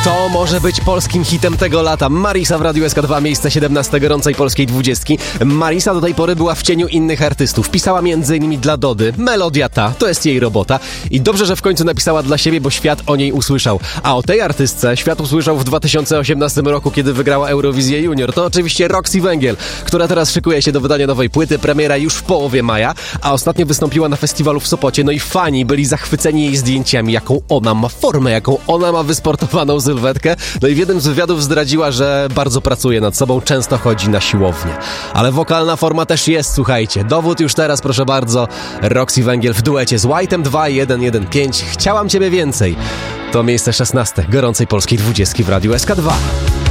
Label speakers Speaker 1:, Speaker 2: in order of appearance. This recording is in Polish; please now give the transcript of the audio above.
Speaker 1: To może być polskim hitem tego lata. Marisa w Radiu SK2, miejsce 17 gorącej polskiej 20. Marisa do tej pory była w cieniu innych artystów. Pisała m.in. dla Dody. Melodia ta, to jest jej robota. I dobrze, że w końcu napisała dla siebie, bo świat o niej usłyszał. A o tej artystce świat usłyszał w 2018 roku, kiedy wygrała Eurowizję Junior. To oczywiście Roxy Węgiel, która teraz szykuje się do wydania nowej płyty. Premiera już w połowie maja, a ostatnio wystąpiła na festiwalu w Sopocie. No i fani byli zachwyceni jej zdjęciami, jaką ona ma formę, jaką ona ma wysportowaną sylwetkę. No i w jednym z wywiadów zdradziła, że bardzo pracuje nad sobą, często chodzi na siłownię. Ale wokalna forma też jest, słuchajcie. Dowód już teraz, proszę bardzo. Roxy Węgiel w duecie z White'em 2-1-1-5. Chciałam ciebie więcej. To miejsce 16 gorącej polskiej 20 w Radiu SK2.